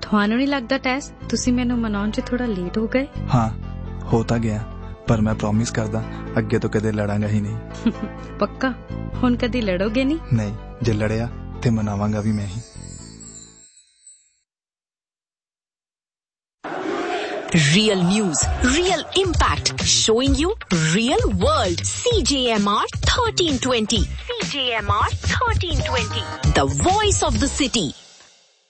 ਤੁਹਾਨੂੰ ਨਹੀਂ ਲੱਗਦਾ ਟੈਸ ਤੁਸੀਂ ਮੈਨੂੰ ਮਨਾਉਣ 'ਚ ਥੋੜਾ ਲੇਟ ਹੋ ਗਏ? ਹਾਂ ਹੋ ਤਾਂ ਗਿਆ, ਪਰ ਮੈਂ ਪ੍ਰੋਮਿਸ ਕਰਦਾ ਅੱਗੇ ਤੋਂ ਕਦੇ ਲੜਾਂਗਾ ਹੀ ਨਹੀਂ। ਪੱਕਾ? ਹੁਣ ਕਦੀ ਲੜੋਗੇ ਨਹੀਂ? ਨਹੀਂ, ਜੇ ਲੜਿਆ ਤੇ ਮਨਾਵਾਂਗਾ ਵੀ ਮੈਂ ਹੀ। Real news, real impact, showing you real world. CJMR 1320. CJMR 1320. The voice of the city.